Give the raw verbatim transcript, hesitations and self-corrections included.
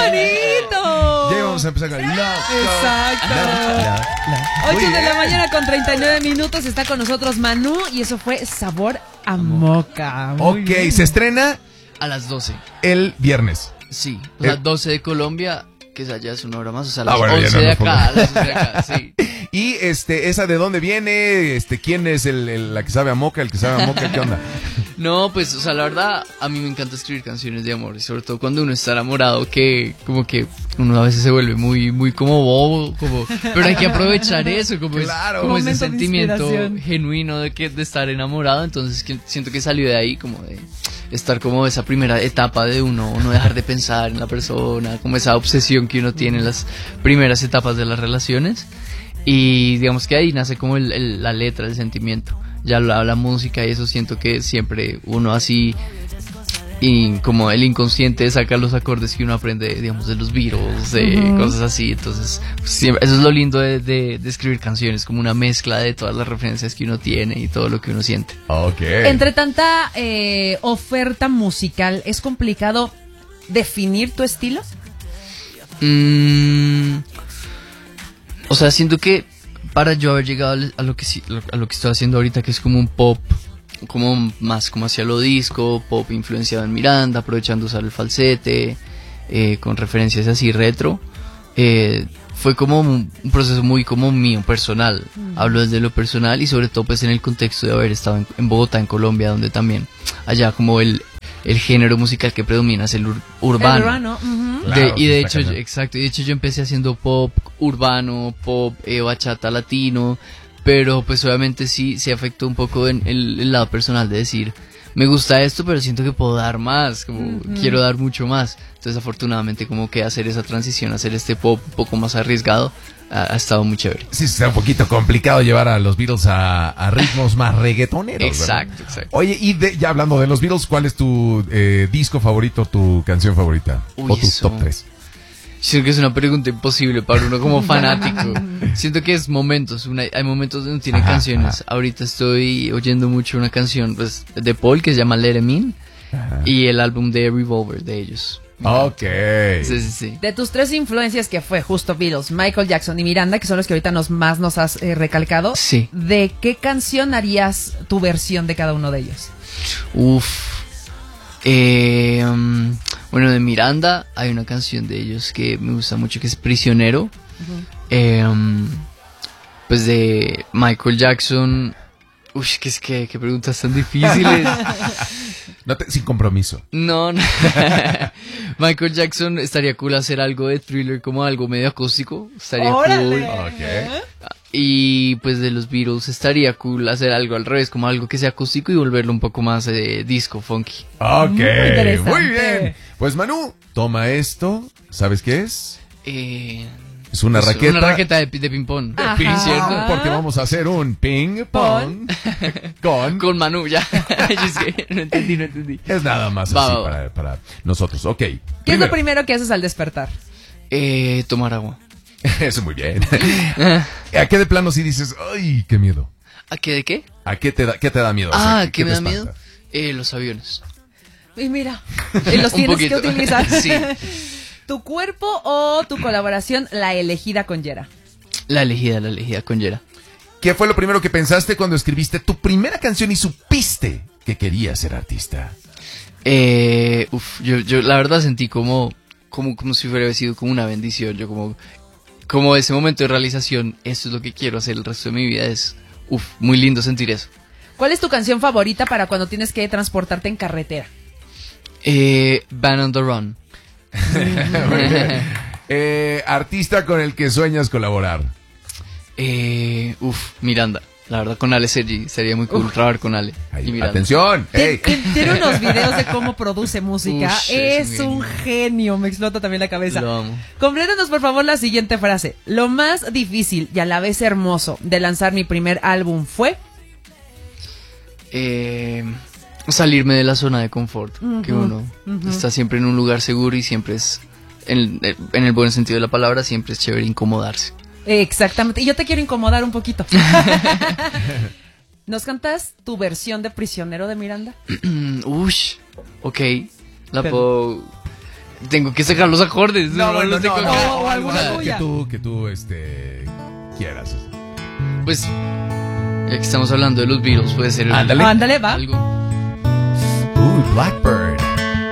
bonito! Ya íbamos a empezar con Loco. Exacto. La, la, la. ocho de la mañana con treinta y nueve minutos. Está con nosotros Manu y eso fue Sabor a Moca. Muy Ok, bien. se estrena A las doce. el viernes. Sí, Eh. las doce de Colombia, que allá es una hora más, o sea, las Ah, bueno, ya once no, de no, acá, las once de acá, sí. Y este, esa de dónde viene, este, quién es el, el- la que sabe a moca, el que sabe a moca, ¿qué onda? No, pues, o sea, la verdad, a mí me encanta escribir canciones de amor, y sobre todo cuando uno está enamorado, que como que uno a veces se vuelve muy, muy como bobo, como, pero hay que aprovechar eso, como, es- Claro. como ese Momento de sentimiento inspiración. genuino de que de estar enamorado, entonces que- siento que salió de ahí, como de estar como esa primera etapa de uno, no dejar de pensar en la persona, como esa obsesión que uno tiene en las primeras etapas de las relaciones. Y digamos que ahí nace como el- el- la letra, el sentimiento. Ya la, la música y eso siento que siempre uno así, y como el inconsciente saca los acordes que uno aprende, digamos, de los Beatles, de Ujú. cosas así. Entonces, pues, siempre- eso es lo lindo de, de- de escribir canciones, como una mezcla de todas las referencias que uno tiene y todo lo que uno siente. Ok. Entre tanta eh, oferta musical, ¿es complicado definir tu estilo? Mm, o sea, siento que para yo haber llegado al- a lo que sí- a lo que estoy haciendo ahorita, que es como un pop, como más como hacia lo disco, pop influenciado en Miranda, aprovechando usar el falsete, eh, con referencias así retro, eh, fue como un, un proceso muy como mío, personal. Hablo desde lo personal y sobre todo pues en el contexto de haber estado en, en Bogotá, en Colombia, donde también allá como el, el género musical que predomina es el ur- urbano. El urbano, ujú. De- Claro, y de está hecho, yo- cañón. exacto, y de hecho yo empecé haciendo pop urbano, pop, eh, bachata latino, pero pues obviamente sí se afectó un poco en el, el lado personal de decir, me gusta esto, pero siento que puedo dar más, como quiero dar mucho más. Entonces afortunadamente como que hacer esa transición, hacer este pop un poco más arriesgado, ha, ha estado muy chévere. Sí, está un poquito complicado llevar a los Beatles a, a ritmos más reggaetoneros, ¿verdad? Exacto, exacto. Oye, y de- ya hablando de los Beatles, ¿cuál es tu eh, disco favorito, tu canción favorita? Uy, o tu eso. top tres. Siento que es una pregunta imposible para uno como fanático. Siento que es momentos, una- hay momentos donde tiene Ajá, canciones. ajá. Ahorita estoy oyendo mucho una canción pues, de Paul que se llama Let Em In Ajá. y el álbum de Revolver de ellos. Ok. Sí, sí, sí. De tus tres influencias que fue justo Beatles, Michael Jackson y Miranda, que son los que ahorita nos más nos has eh, recalcado, Sí. ¿de qué canción harías tu versión de cada uno de ellos? Uf. Eh, um, bueno, de Miranda hay una canción de ellos que me gusta mucho que es Prisionero. Eh, um, pues de Michael Jackson. Uy, que es que qué preguntas tan difíciles. No te- sin compromiso. No, no. Michael Jackson estaría cool hacer algo de Thriller, como algo medio acústico. Estaría ¡Órale! cool. Ok. Y pues de los Beatles estaría cool hacer algo al revés, como algo que sea acústico y volverlo un poco más eh, disco, funky. Ok. Muy interesante. Muy bien. Pues Manu, toma esto. ¿Sabes qué es? Eh, Es una es raqueta. Una raqueta de, de ping-pong. Ajá. Ping ¿Cierto? pong, porque vamos a hacer un ping pong con... Con Manu, ya. Yo es que no entendí, no entendí. Es nada más Va, así va, va. para, para nosotros. Ok. ¿Qué es Primero. lo primero que haces al despertar? Eh, tomar agua. Eso muy bien. ¿A qué de plano sí dices, ay, qué miedo? ¿A qué de qué? ¿A qué te da, qué te da miedo? O sea, Ah, ¿qué me te da miedo? espanta? Eh, los aviones. Y mira, y los Un tienes poquito. que utilizar. Sí. ¿Tu cuerpo o tu colaboración, La Elegida con Yera? La elegida, la elegida con Yera. ¿Qué fue lo primero que pensaste cuando escribiste tu primera canción y supiste que querías ser artista? Eh, uf, yo, yo la verdad sentí como, como, como si hubiera sido como una bendición. Yo como, como ese momento de realización, esto es lo que quiero hacer el resto de mi vida. Es, uf, muy lindo sentir eso. ¿Cuál es tu canción favorita para cuando tienes que transportarte en carretera? Eh, Band on the Run. Eh, artista con el que sueñas colaborar. Eh, uf, Miranda. La verdad, con Ale Sergi sería muy cool trabajar con Ale. Ahí, y Miranda. atención. Ey. Tiene tiene unos videos de cómo produce música. Ush, es es un un genio, me explota también la cabeza. Lo amo. Complétanos por favor la siguiente frase. Lo más difícil y a la vez hermoso de lanzar mi primer álbum fue... Eh, salirme de la zona de confort. Que uno está siempre en un lugar seguro y siempre es, en, en el buen sentido de la palabra, siempre es chévere incomodarse. Exactamente. Y yo te quiero incomodar un poquito. ¿Nos cantas tu versión de Prisionero de Miranda? Ush, ok. La Pero- puedo. tengo que sacar los acordes. No, no bueno, los tengo no, que- no, o alguna o sea, tuya. que tú, que tú, este, quieras. Pues, ya que estamos hablando de los Beatles, puede ser. Ándale. Ándale, va. Algo. Uy, Blackbird.